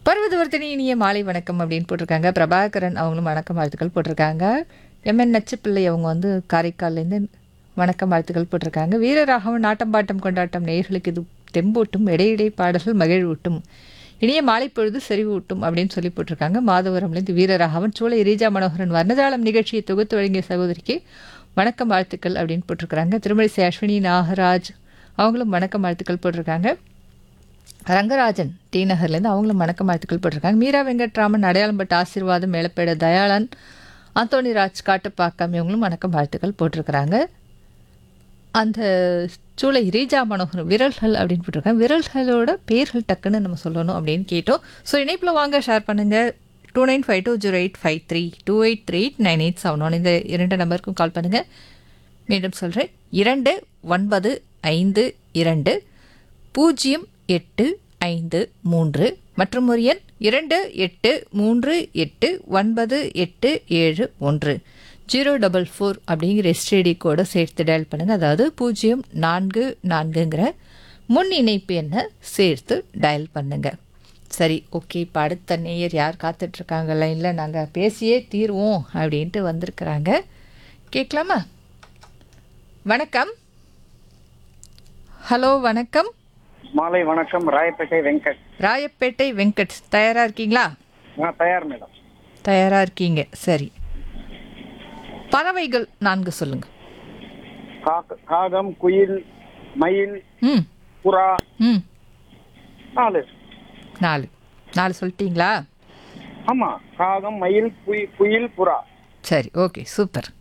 பர்வதவர்த்தினி இனிய மாலை வணக்கம் அப்படின்னு போட்டிருக்காங்க. பிரபாகரன் அவங்களும் வணக்கம் வாழ்த்துக்கள் போட்டிருக்காங்க. எம்என் நச்சுப்பிள்ளை அவங்க வந்து காரைக்கால்லேருந்து வணக்கம் வாழ்த்துக்கள் போட்டிருக்காங்க. வீரராகவன் நாட்டம்பாட்டம் கொண்டாட்டம் நேயர்களுக்கு இது தெம்பூட்டும் இடையிடை பாடல்கள் மகிழ்வூட்டும் இனிய மாலை பொழுது செறிவூட்டும் அப்படின்னு சொல்லி போட்டிருக்காங்க. மாதவரம்லேருந்து வீரராகவன் சூளை ரீஜா மனோகரன் வர்ணஜாலம் நிகழ்ச்சியை தொகுத்து வழங்கிய சகோதரிக்கு வணக்கம் வாழ்த்துக்கள் அப்படின்னு போட்டிருக்கிறாங்க. திருமழிசை அஸ்வினி நாகராஜ் அவங்களும் வணக்கம் வாழ்த்துக்கள் போட்டிருக்காங்க. ரங்கராஜன் டி நகர்லேருந்து அவங்களும் வணக்கம் வாழ்த்துக்கள் போட்டிருக்காங்க. மீரா வெங்கட்ராமன் அடையாளம்பட்டு ஆசீர்வாதம் மேலப்பேட தயாளன் ஆந்தோனி ராஜ் காட்டுப்பாக்கம் இவங்களும் வணக்கம் வாழ்த்துக்கள் போட்டிருக்கிறாங்க. அந்த சூளை ரீஜா மனோகர் விரல்கள் அப்படின்னு போட்டிருக்காங்க. விரல்களோட பேர்கள் டக்குன்னு நம்ம சொல்லணும் அப்படின்னு கேட்டோம். ஸோ இணைப்பில் வாங்க ஷேர் பண்ணுங்கள். 29520853 28389871 இந்த 2 நம்பருக்கும் கால் பண்ணுங்கள். மீண்டும் சொல்கிறேன் 29520853 மற்றும் ஒரு எண் 28389887 044 அப்படிங்கிற எஸ்டிடி கோடை சேர்த்து டயல் பண்ணுங்கள். அதாவது 044ங்கிற முன் இணைப்பு எண்ணை சேர்த்து டயல் பண்ணுங்கள். சரி, ஓகே. இப்போ அடுத்த நேயர் யார் காத்துட்ருக்காங்க லைனில், நாங்கள் பேசியே தீர்வோம் அப்படின்ட்டு வந்திருக்கிறாங்க. கேட்கலாமா? வணக்கம். ஹலோ வணக்கம். மாலை வணக்கம். ராயப்பேட்டை வெங்கட். ராயப்பேட்டை வெங்கட் தயாராக இருக்கீங்களா? தயார் மேடம். தயாராக இருக்கீங்க. சரி, பறவைகள் 4 சொல்லுங்க. காகம், குயில், மயில், புறா. 4 சொல்லிட்டீங்களா? ஆமா, காகம், மயில், குயில், புறா. சரி, ஓகே, சூப்பர்.